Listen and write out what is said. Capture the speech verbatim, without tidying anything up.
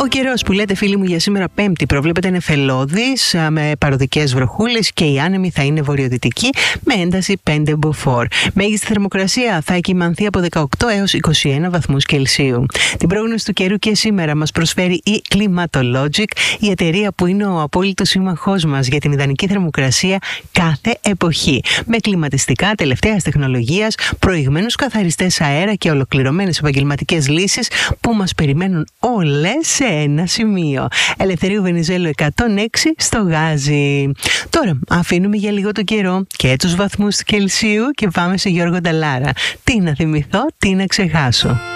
Ο καιρός που λέτε, φίλοι μου, για σήμερα Πέμπτη προβλέπεται νεφελώδης με παροδικές βροχούλες και η άνεμη θα είναι βορειοδυτική με ένταση πέντε μποφόρ. Μέγιστη θερμοκρασία θα εκυμανθεί από δεκαοκτώ έως είκοσι ένα βαθμούς Κελσίου. Την πρόγνωση του καιρού και σήμερα μας προσφέρει η Climatologic, η εταιρεία που είναι ο απόλυτος σύμμαχός μας για την ιδανική θερμοκρασία κάθε εποχή. Με κλιματιστικά τελευταίας τεχνολογίας, προηγμένους καθαριστές αέρα και ολοκληρωμένες επαγγελματικές λύσεις που μας περιμένουν όλες σε ένα σημείο. Ελευθερίου Βενιζέλου εκατόν έξι στο Γάζι. Τώρα αφήνουμε για λίγο το καιρό και τους βαθμούς Κελσίου και πάμε σε Γιώργο Νταλάρα. Τι να θυμηθώ, τι να ξεχάσω.